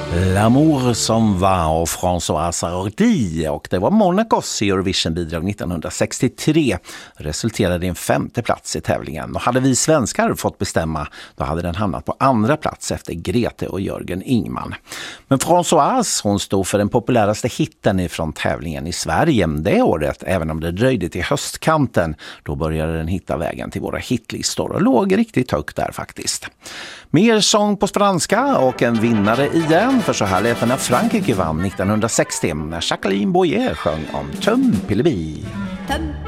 L'amour som var av François Hardy, och det var Monacos Eurovision-bidrag 1963. Resulterade i en 5:e plats i tävlingen, och hade vi svenskar fått bestämma då hade den hamnat på 2:a plats efter Grete och Jörgen Ingman. Men Françoise, hon stod för den populäraste hitten ifrån tävlingen i Sverige det året, även om det dröjde till höstkanten. Då började den hitta vägen till våra hitlistor och låg riktigt högt där faktiskt. Mer sång på franska och en vinnare igen, för så här lät när Frankrike vann 1960 när Jacqueline Boyer sjöng om Tum Pillebi.